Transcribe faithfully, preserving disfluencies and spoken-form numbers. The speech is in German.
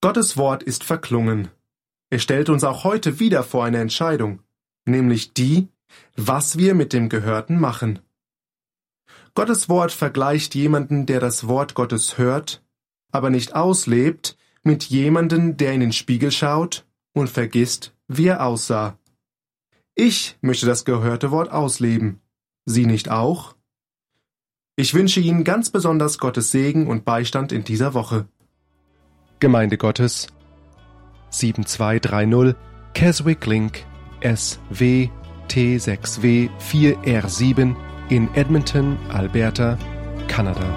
Gottes Wort ist verklungen. Er stellt uns auch heute wieder vor eine Entscheidung, nämlich die, was wir mit dem Gehörten machen. Gottes Wort vergleicht jemanden, der das Wort Gottes hört, aber nicht auslebt, mit jemandem, der in den Spiegel schaut und vergisst, wie er aussah. Ich möchte das gehörte Wort ausleben. Sie nicht auch? Ich wünsche Ihnen ganz besonders Gottes Segen und Beistand in dieser Woche. Gemeinde Gottes sieben zwei drei null Keswick Link S W T sechs W vier R sieben in Edmonton, Alberta, Kanada.